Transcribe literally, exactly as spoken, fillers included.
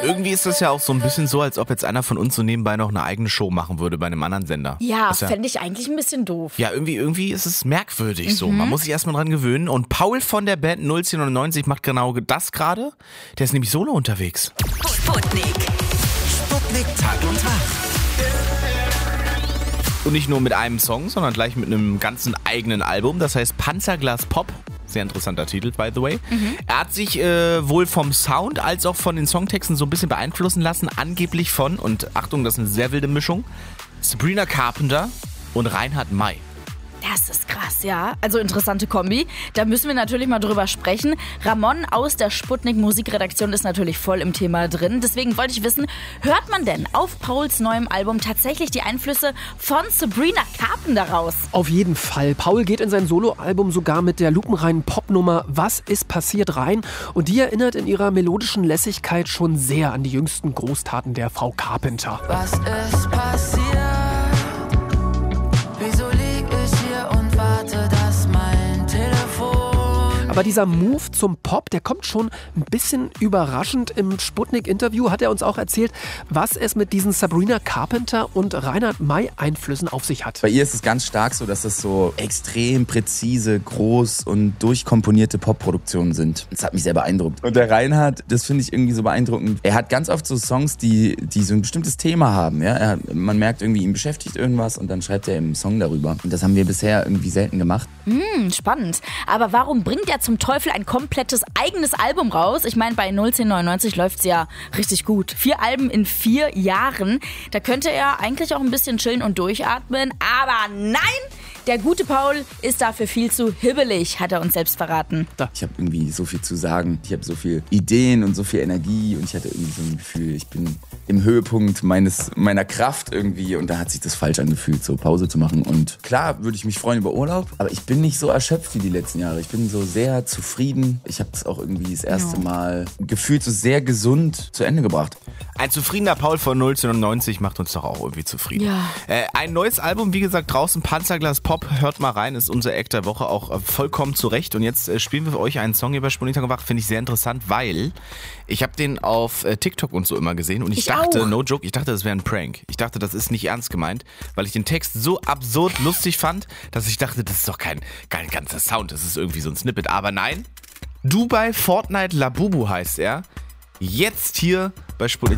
irgendwie ist das ja auch so ein bisschen so, als ob jetzt einer von uns so nebenbei noch eine eigene Show machen würde bei einem anderen Sender. Ja, ja fände ich eigentlich ein bisschen doof. Ja, irgendwie, irgendwie ist es merkwürdig so. Man muss sich erstmal dran gewöhnen. Und Paul von der Band null zehn neunundneunzig macht genau das gerade. Der ist nämlich solo unterwegs. Sputnik. Sputnik Tag und Tag. Und nicht nur mit einem Song, sondern gleich mit einem ganzen eigenen Album. Das heißt Panzerglas Pop. Sehr interessanter Titel, by the way. Mhm. Er hat sich äh, wohl vom Sound als auch von den Songtexten so ein bisschen beeinflussen lassen. Angeblich von, und Achtung, das ist eine sehr wilde Mischung, Sabrina Carpenter und Reinhard May. Das ist krass, ja. Also interessante Kombi. Da müssen wir natürlich mal drüber sprechen. Ramon aus der Sputnik Musikredaktion ist natürlich voll im Thema drin. Deswegen wollte ich wissen, hört man denn auf Pauls neuem Album tatsächlich die Einflüsse von Sabrina Carpenter raus? Auf jeden Fall. Paul geht in sein Soloalbum sogar mit der lupenreinen Popnummer Was ist passiert rein. Und die erinnert in ihrer melodischen Lässigkeit schon sehr an die jüngsten Großtaten der Frau Carpenter. Was ist passiert? Wieso lieg ich hier und warte, dass mein Telefon... Aber dieser Move zum Pop, der kommt schon ein bisschen überraschend. Im Sputnik-Interview hat er uns auch erzählt, was es mit diesen Sabrina Carpenter und Reinhard May Einflüssen auf sich hat. Bei ihr ist es ganz stark so, dass es so extrem präzise, groß und durchkomponierte Popproduktionen sind. Das hat mich sehr beeindruckt. Und der Reinhard, das finde ich irgendwie so beeindruckend. Er hat ganz oft so Songs, die, die so ein bestimmtes Thema haben. Ja? Er, man merkt irgendwie, ihn beschäftigt irgendwas und dann schreibt er im Song darüber. Und das haben wir bisher irgendwie selten gemacht. Hm, spannend. Aber warum bringt er zum Teufel ein komplettes eigenes Album raus? Ich meine, bei null zehn neunundneunzig läuft's ja richtig gut. Vier Alben in vier Jahren. Da könnte er eigentlich auch ein bisschen chillen und durchatmen. Aber nein! Der gute Paul ist dafür viel zu hibbelig, hat er uns selbst verraten. Ich habe irgendwie so viel zu sagen. Ich habe so viel Ideen und so viel Energie und ich hatte irgendwie so ein Gefühl, ich bin im Höhepunkt meines, meiner Kraft irgendwie und da hat sich das falsch angefühlt, so Pause zu machen. Und klar würde ich mich freuen über Urlaub, aber ich bin nicht so erschöpft wie die letzten Jahre. Ich bin so sehr zufrieden. Ich habe das auch irgendwie das erste ja. Mal gefühlt so sehr gesund zu Ende gebracht. Ein zufriedener Paul von null zehn neunundneunzig macht uns doch auch irgendwie zufrieden. Ja. Äh, ein neues Album, wie gesagt, draußen, Panzerglas Pop. Hört mal rein, ist unser Act der Woche auch äh, vollkommen zurecht. Und jetzt äh, spielen wir für euch einen Song über Sputnik Tag und Tag. Finde ich sehr interessant, weil ich habe den auf äh, TikTok und so immer gesehen. Und ich, ich dachte, auch. no joke, ich dachte, das wäre ein Prank. Ich dachte, das ist nicht ernst gemeint, weil ich den Text so absurd lustig fand, dass ich dachte, das ist doch kein, kein ganzer Sound. Das ist irgendwie so ein Snippet. Aber nein, Dubai Fortnite Labubu heißt er. Jetzt hier bei Sputnik.